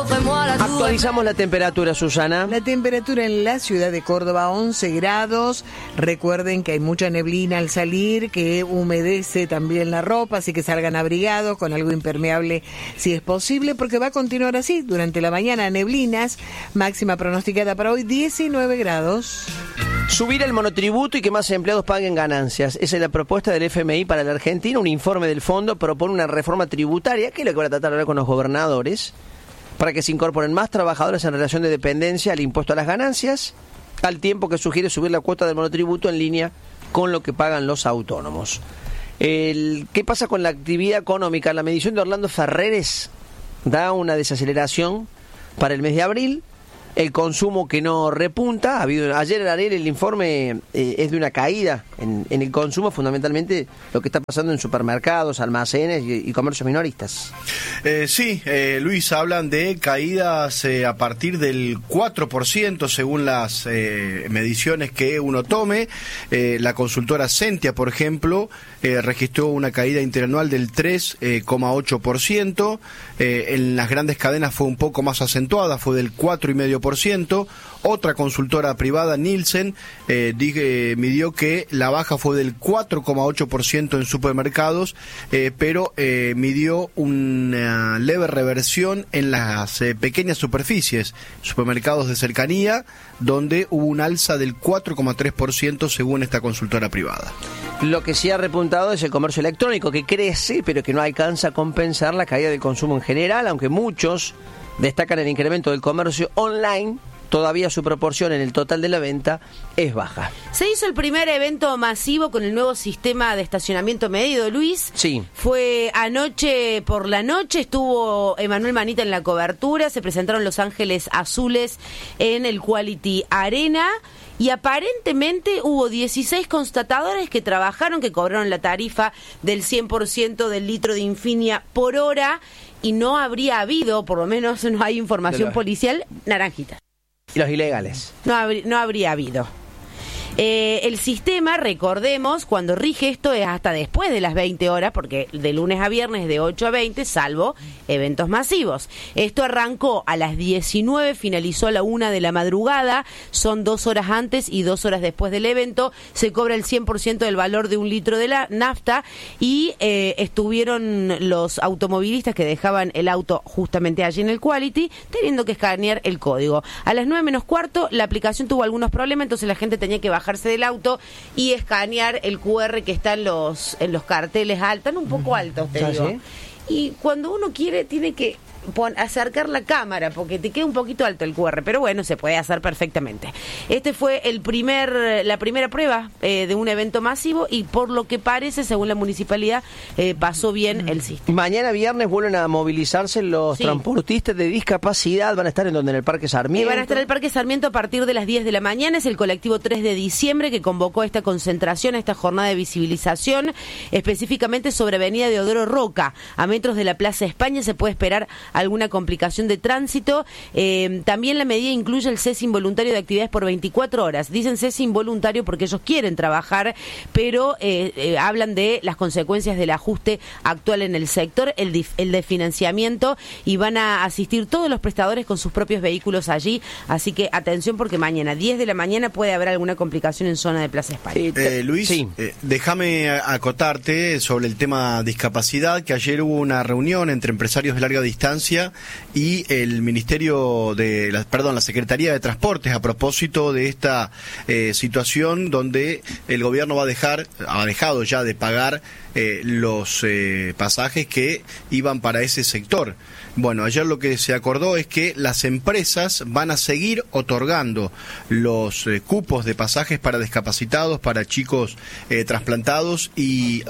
Actualizamos la temperatura, Susana. La temperatura en la ciudad de Córdoba, 11 grados. Recuerden que hay mucha neblina al salir, que humedece también la ropa, así que salgan abrigados con algo impermeable si es posible, porque va a continuar así durante la mañana. Neblinas, máxima pronosticada para hoy, 19 grados. Subir el monotributo y que más empleados paguen ganancias. Esa es la propuesta del FMI para la Argentina. Un informe del fondo propone una reforma tributaria, que es lo que van a tratar ahora con los gobernadores, para que se incorporen más trabajadores en relación de dependencia al impuesto a las ganancias, al tiempo que sugiere subir la cuota del monotributo en línea con lo que pagan los autónomos. ¿Qué pasa con la actividad económica? La medición de Orlando Ferreres da una desaceleración para el mes de abril. El consumo que no repunta. Ayer, Ariel, el informe es de una caída en el consumo, fundamentalmente lo que está pasando en supermercados, almacenes y comercios minoristas. Sí, Luis, hablan de caídas a partir del 4% según las mediciones que uno tome. La consultora Sentia, por ejemplo, registró una caída interanual del 3,8%. En las grandes cadenas fue un poco más acentuada, fue del 4,5%. Otra consultora privada, Nielsen, midió que la baja fue del 4,8% en supermercados, pero midió una leve reversión en las pequeñas superficies, supermercados de cercanía, donde hubo un alza del 4,3% según esta consultora privada. Lo que sí ha repuntado es el comercio electrónico, que crece, pero que no alcanza a compensar la caída del consumo en general, aunque muchos destacan el incremento del comercio online. Todavía su proporción en el total de la venta es baja. Se hizo el primer evento masivo con el nuevo sistema de estacionamiento medido, Luis. Sí. Fue anoche por la noche, estuvo Emanuel Manita en la cobertura, se presentaron Los Ángeles Azules en el Quality Arena. Y aparentemente hubo 16 constatadores que trabajaron, que cobraron la tarifa del 100% del litro de Infinia por hora, y no habría habido, por lo menos no hay información policial, naranjitas. ¿Y los ilegales? No habría habido. El sistema, recordemos, cuando rige esto es hasta después de las 20 horas, porque de lunes a viernes de 8 a 20, salvo eventos masivos. Esto arrancó a las 19, finalizó a la 1 de la madrugada, son 2 horas antes y 2 horas después del evento. Se cobra el 100% del valor de un litro de la nafta y estuvieron los automovilistas que dejaban el auto justamente allí en el Quality, teniendo que escanear el código. A las 9 menos cuarto, la aplicación tuvo algunos problemas, entonces la gente tenía que bajarse del auto y escanear el QR que está en los carteles altos, están un poco altos, te digo. ¿Sí? Y cuando uno quiere, tiene que acercar la cámara porque te queda un poquito alto el QR, pero bueno, se puede hacer perfectamente. Este fue la primera prueba de un evento masivo y por lo que parece, según la municipalidad, pasó bien el sistema. Mañana viernes vuelven a movilizarse los transportistas de discapacidad. Van a estar en el Parque Sarmiento. Van a estar en el Parque Sarmiento a partir de las 10 de la mañana. Es el colectivo 3 de diciembre que convocó esta concentración, esta jornada de visibilización, específicamente sobre Avenida Deodoro Roca, a metros de la Plaza España. Se puede esperar alguna complicación de tránsito. También la medida incluye el cese involuntario de actividades por 24 horas. Dicen cese involuntario porque ellos quieren trabajar, pero hablan de las consecuencias del ajuste actual en el sector, el de financiamiento, y van a asistir todos los prestadores con sus propios vehículos allí. Así que atención porque mañana, 10 de la mañana, puede haber alguna complicación en zona de Plaza España. Luis, sí. Déjame acotarte sobre el tema discapacidad, que ayer hubo una reunión entre empresarios de larga distancia y el Ministerio de la Secretaría de Transportes a propósito de esta situación donde el gobierno ha dejado ya de pagar los pasajes que iban para ese sector. Bueno, ayer lo que se acordó es que las empresas van a seguir otorgando los cupos de pasajes para discapacitados, para chicos trasplantados y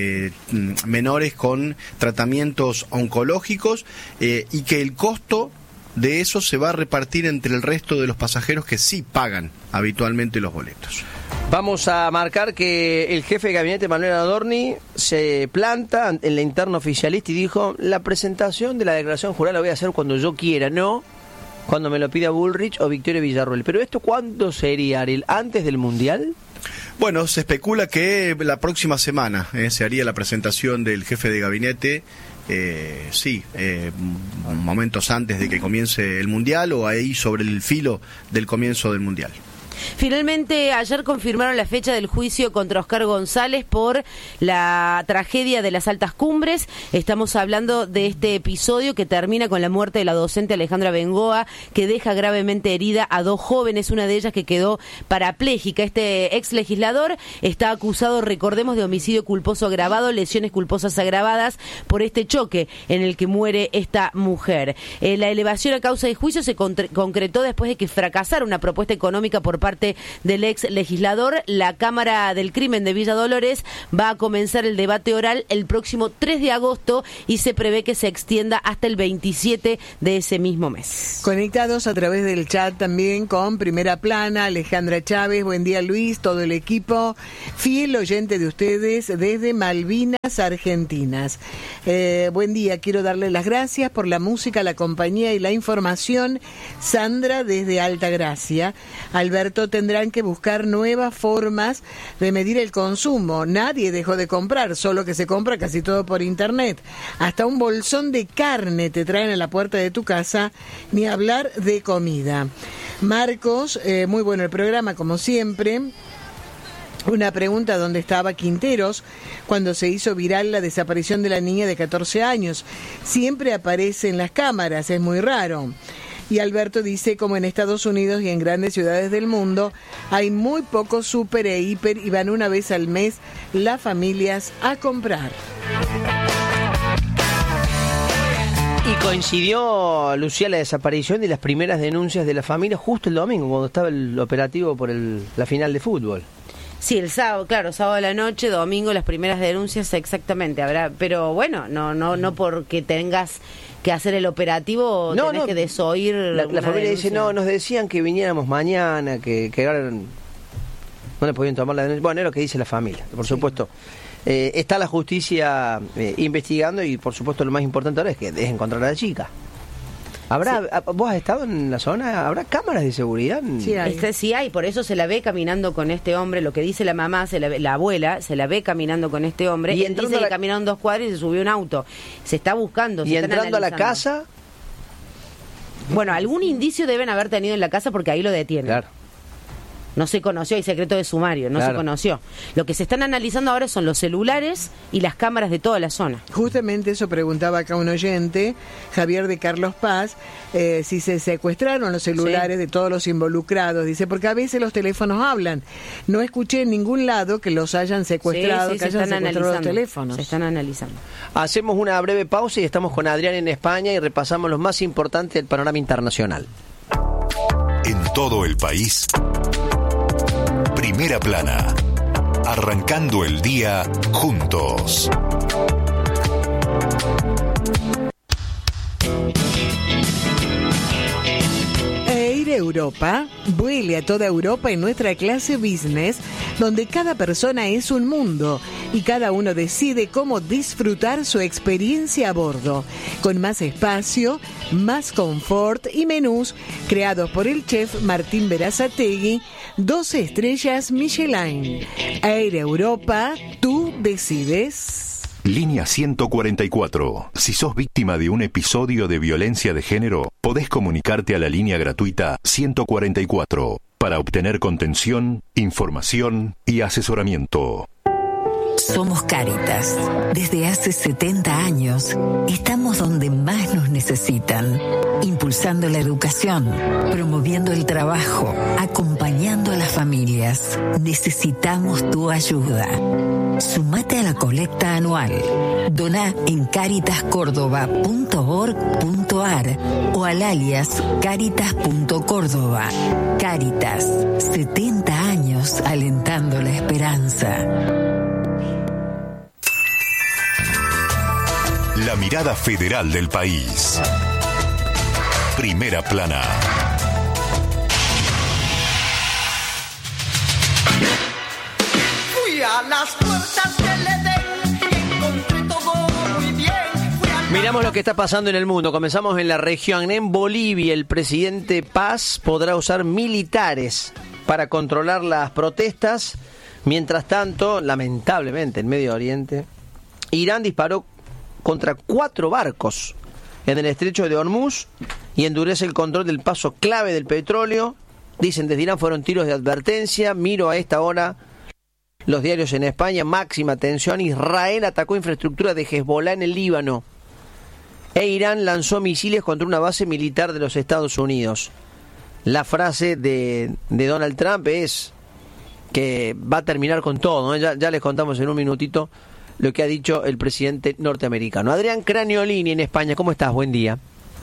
menores con tratamientos oncológicos, y que el costo de eso se va a repartir entre el resto de los pasajeros que sí pagan habitualmente los boletos. Vamos a marcar que el jefe de gabinete, Manuel Adorni, se planta en la interna oficialista y dijo: la presentación de la declaración jurada la voy a hacer cuando yo quiera, no cuando me lo pida Bullrich o Victoria Villarroel. ¿Pero esto cuándo sería, Ariel? ¿Antes del Mundial? Bueno, se especula que la próxima semana se haría la presentación del jefe de gabinete momentos antes de que comience el Mundial o ahí sobre el filo del comienzo del Mundial. Finalmente, ayer confirmaron la fecha del juicio contra Oscar González por la tragedia de las Altas Cumbres. Estamos hablando de este episodio que termina con la muerte de la docente Alejandra Bengoa, que deja gravemente herida a 2 jóvenes, una de ellas que quedó parapléjica. Este ex legislador está acusado, recordemos, de homicidio culposo agravado, lesiones culposas agravadas por este choque en el que muere esta mujer. La elevación a causa de juicio se concretó después de que fracasara una propuesta económica por parte del ex legislador. La Cámara del Crimen de Villa Dolores va a comenzar el debate oral el próximo 3 de agosto y se prevé que se extienda hasta el 27 de ese mismo mes. Conectados a través del chat también con Primera Plana, Alejandra Chávez, buen día Luis, todo el equipo, fiel oyente de ustedes desde Malvinas, Argentinas. Buen día, quiero darle las gracias por la música, la compañía y la información. Sandra desde Altagracia. Alberto, tendrán que buscar nuevas formas de medir el consumo. Nadie dejó de comprar, solo que se compra casi todo por internet. Hasta un bolsón de carne te traen a la puerta de tu casa, ni hablar de comida. Marcos, muy bueno el programa como siempre. Una pregunta: ¿dónde estaba Quinteros cuando se hizo viral la desaparición de la niña de 14 años? Siempre aparece en las cámaras, es muy raro. Y Alberto dice, como en Estados Unidos y en grandes ciudades del mundo, hay muy pocos súper e hiper y van una vez al mes las familias a comprar. Y coincidió, Lucía, la desaparición y las primeras denuncias de la familia justo el domingo, cuando estaba el operativo por la final de fútbol. Sí, el sábado, claro, sábado a la noche, domingo las primeras denuncias, exactamente. Pero bueno, no porque tengas que hacer el operativo, tenés que desoír. La familia dice, no, nos decían que viniéramos mañana, que ahora no le podían tomar la denuncia. Bueno, es lo que dice la familia, por supuesto. Está la justicia investigando y por supuesto lo más importante ahora es que dejen encontrar a la chica. ¿Vos has estado en la zona? ¿Habrá cámaras de seguridad? Sí hay. Sí hay, por eso se la ve caminando con este hombre. Lo que dice la mamá, la abuela, se la ve caminando con este hombre. Y él dice que caminaron 2 cuadras y se subió un auto. Se está buscando. ¿Y entrando a la casa? Bueno, algún indicio deben haber tenido en la casa porque ahí lo detienen. Claro. No se conoció, hay secreto de sumario, se conoció. Lo que se están analizando ahora son los celulares y las cámaras de toda la zona. Justamente eso preguntaba acá un oyente, Javier de Carlos Paz, si se secuestraron los celulares de todos los involucrados. Dice, porque a veces los teléfonos hablan. No escuché en ningún lado que los hayan secuestrado, que hayan secuestrado los teléfonos. Se están analizando. Hacemos una breve pausa y estamos con Adrián en España y repasamos lo más importante del panorama internacional. En todo el país, Primera Plana, arrancando el día juntos. Air Europa vuele a toda Europa en nuestra clase business, donde cada persona es un mundo y cada uno decide cómo disfrutar su experiencia a bordo, con más espacio, más confort y menús creados por el chef Martín Berazategui, 12 estrellas Michelin. Air Europa, tú decides. Línea 144. Si sos víctima de un episodio de violencia de género, podés comunicarte a la línea gratuita 144 para obtener contención, información y asesoramiento. Somos Cáritas. Desde hace 70 años estamos donde más nos necesitan, impulsando la educación, promoviendo el trabajo, acompañando a las familias. Necesitamos tu ayuda. Sumate a la colecta anual. Doná en caritascórdoba.org.ar o al alias caritas.córdoba. Cáritas, 70 años alentando la esperanza. La mirada federal del país. Primera Plana. Fui a las puertas del Edén y encontré todo muy bien. Miramos lo que está pasando en el mundo. Comenzamos en la región. En Bolivia, el presidente Paz podrá usar militares para controlar las protestas. Mientras tanto, lamentablemente, en Medio Oriente, Irán disparó contra 4 barcos en el estrecho de Hormuz y endurece el control del paso clave del petróleo. Dicen desde Irán fueron tiros de advertencia. Miro a esta hora los diarios en España, máxima tensión. Israel atacó infraestructura de Hezbollah en el Líbano. E Irán lanzó misiles contra una base militar de los Estados Unidos. La frase de Donald Trump es que va a terminar con todo, ¿no? Ya les contamos en un minutito lo que ha dicho el presidente norteamericano. Adrián Craniolini en España, ¿cómo estás? Buen día.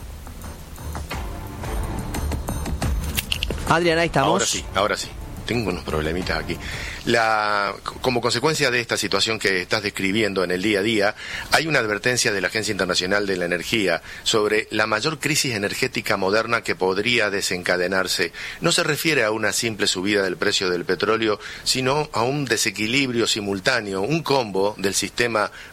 Adrián, ahí estamos. Ahora sí. Tengo unos problemitas aquí. Como consecuencia de esta situación que estás describiendo en el día a día, hay una advertencia de la Agencia Internacional de la Energía sobre la mayor crisis energética moderna que podría desencadenarse. No se refiere a una simple subida del precio del petróleo, sino a un desequilibrio simultáneo, un combo del sistema